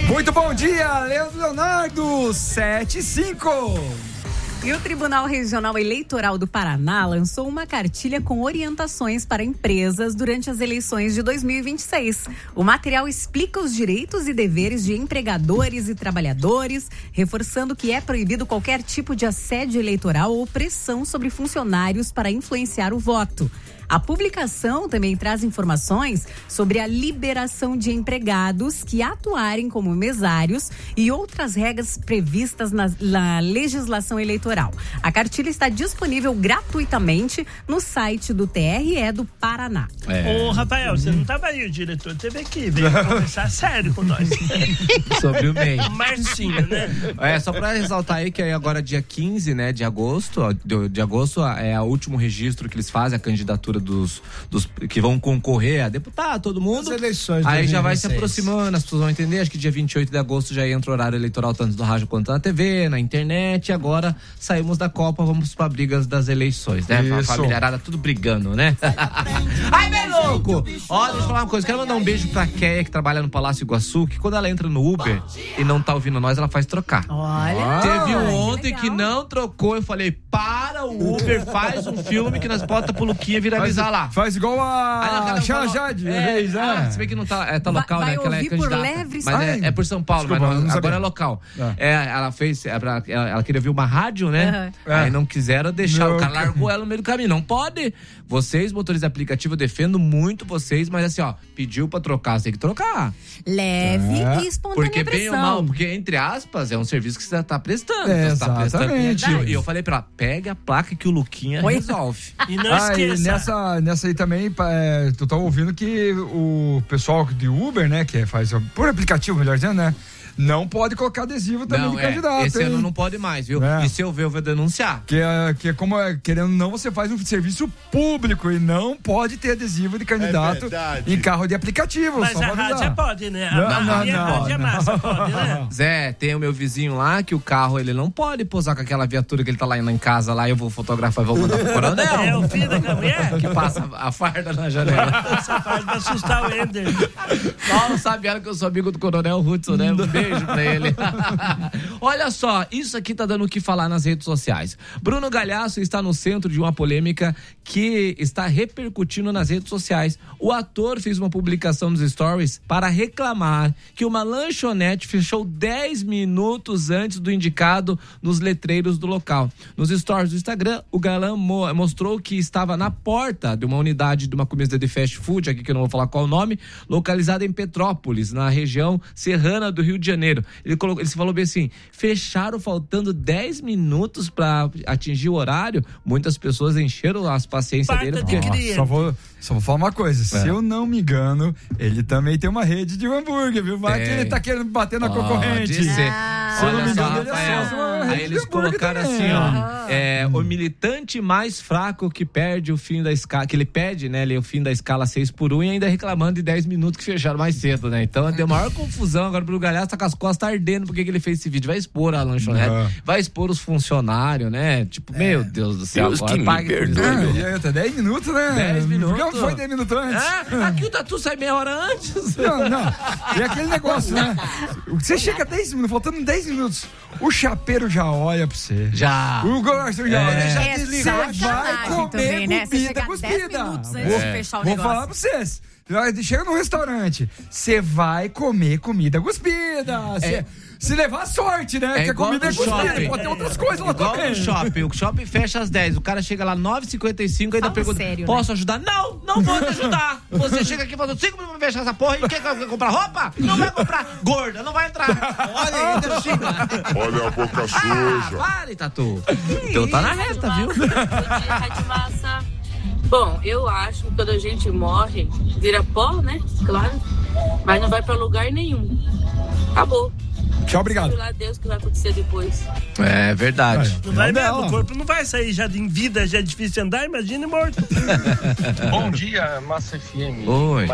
Muito bom dia, Leonardo, 7:05. E o Tribunal Regional Eleitoral do Paraná lançou uma cartilha com orientações para empresas durante as eleições de 2026. O material explica os direitos e deveres de empregadores e trabalhadores, reforçando que é proibido qualquer tipo de assédio eleitoral ou pressão sobre funcionários para influenciar o voto. A publicação também traz informações sobre a liberação de empregados que atuarem como mesários e outras regras previstas na legislação eleitoral. A cartilha está disponível gratuitamente no site do TRE do Paraná. Ô, Rafael, você não estava aí, o diretor teve aqui, veio conversar sério com nós. Sobre o MEI. Marcinho, né? Só pra ressaltar aí que agora dia 15, né, de agosto é o último registro que eles fazem, a candidatura dos que vão concorrer a deputado, todo mundo. As eleições aí 2026. já vai se aproximando, as pessoas vão entender, acho que dia 28 de agosto já entra o horário eleitoral tanto do rádio quanto na TV, na internet, e agora saímos da Copa, vamos pra brigas das eleições, né? A familiarada tudo brigando, né? Ai, bem louco! Ó, deixa eu falar uma coisa, quero mandar um beijo pra Kéia, que trabalha no Palácio Iguaçu, que quando ela entra no Uber e não tá ouvindo nós, ela faz trocar. Olha! Teve ontem que não trocou, eu falei, para o Uber, faz um filme que nós bota pro Luquinha viralizar lá. Faz igual a Xajade. Se bem que não tá, tá local, né? Que ela é candidata. Mas é por São Paulo, desculpa, mas agora é local. Ela fez, ela queria ver uma rádio, né? Aí não quiseram deixar, o cara largou ela no meio do caminho. Não pode. Vocês, motores de aplicativo, eu defendo muito vocês, mas assim, ó, pediu pra trocar, você tem que trocar. Leve e espontânea porque pressão. bem ou mal, porque entre aspas, é um serviço que você tá prestando. Exatamente. E eu falei pra ela, pega a placa que o Luquinha resolve. E não esqueça. E nessa aí também, tu tá ouvindo que o pessoal de Uber, né, que faz por aplicativo, melhor dizendo, né, não pode colocar adesivo também de candidato. Esse ano não pode mais, viu? E se eu ver, eu vou denunciar. Que é como, querendo ou não, você faz um serviço público e não pode ter adesivo de candidato em carro de aplicativo. Mas só a rádio pode, né? Não. É massa, pode, né? Zé, tem o meu vizinho lá que o carro, ele não pode posar com aquela viatura que ele tá lá em casa lá, eu vou fotografar e vou mandar pro coronel. É o filho da mulher? Que passa a farda na janela. Essa farda vai assustar o Ender. Paulo Sabiano, que eu sou amigo do coronel Hudson, né? Um beijo pra ele. Olha só, isso aqui tá dando o que falar nas redes sociais. Bruno Galhaço está no centro de uma polêmica que está repercutindo nas redes sociais. O ator fez uma publicação nos stories para reclamar que uma lanchonete fechou 10 minutos antes do indicado nos letreiros do local. Nos stories do Instagram, o galã mostrou que estava na porta de uma unidade de uma comida de fast food, aqui que eu não vou falar qual o nome, localizada em Petrópolis, na região serrana do Rio de Janeiro. Ele falou bem assim, fecharam faltando 10 minutos para atingir o horário. Muitas pessoas encheram as paciências dele. Porque... Só vou falar uma coisa, se eu não me engano, ele também tem uma rede de hambúrguer, viu? Vai que ele tá querendo bater na concorrente. Se eu não me engano, aí eles colocaram assim, ó, o militante mais fraco que perde o fim da escala, que ele pede, né, o fim da escala 6x1 e ainda reclamando de 10 minutos que fecharam mais cedo, né? Então deu maior confusão, agora o Bruno Galhaço tá com as costas ardendo porque que ele fez esse vídeo, vai expor a lanchonete, vai expor os funcionários, né? Tipo, meu Deus do céu. Deus que me perdoe. Até 10 minutos, né? 10 minutos. Não foi 10 minutos antes. Aqui o Tatu sai meia hora antes. Não. E aquele negócio, né? Você chega 10 minutos, faltando 10 minutos, o chapeiro já olha pra você. Já. O garçom já olha, já desliga. Você vai comer também, né? comida cuspida. 10 minutos antes de fechar o Vou negócio. falar pra vocês. Chega num restaurante, você vai comer comida cuspida. Se levar sorte, né? Porque a comida é cuspida, pode ter outras coisas lá também. Igual no shopping. O shopping fecha às 10. O cara chega lá 9h55 e ainda pergunta, sério, posso ajudar? Não vou te ajudar. Você chega aqui falando 5 minutos pra fechar essa porra e quer comprar roupa? Não vai comprar. Gorda, não vai entrar. Olha aí, Deus xinga. Olha a boca suja. Pare, Tatu. Então tá na reta, viu? Bom dia, Rádio Massa. Bom, eu acho que quando a gente morre, vira pó, né? Claro. Mas não vai pra lugar nenhum. Acabou. Tchau, obrigado. Lá Deus que vai acontecer depois. É verdade. Não vai mesmo, o corpo não vai sair já em vida, já é difícil andar, imagine morto. Bom dia, Massa FM. Oi.